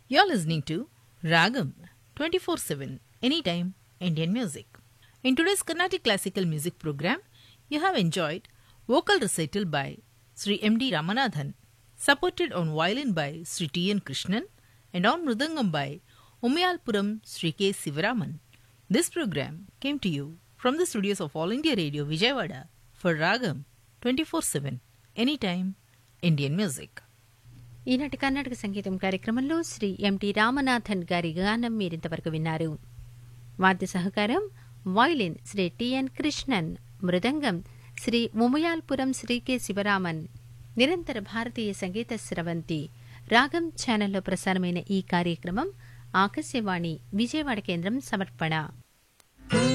You're listening to Ragam 24/7 Anytime Indian Music. In today's Carnatic Classical Music program, you have enjoyed vocal recital by Sri M.D. Ramanathan, supported on violin by Sri T.N. Krishnan and on mridangam by Umayalpuram Sri K. Sivaraman. This program came to you from the studios of All India Radio Vijayawada for Ragam 24/7 Anytime Indian Music. ఈనాటి కర్ణాటక సంగీతం కార్యక్రమంలో శ్రీ ఎంటి రామనాథన్ గారి గానం మీరింతవరకు విన్నారు. వాద్య సహకారం వయలిన్ శ్రీ టిఎన్ కృష్ణన్, మృదంగం శ్రీ ఉమయాల్పురం శ్రీ కె శివరామన్. నిరంతర భారతీయ సంగీత స్రవంతి రాగం ఛానల్లో ప్రసారమైన ఈ కార్యక్రమం ఆకాశవాణి విజయవాడ కేంద్రం సమర్పణ.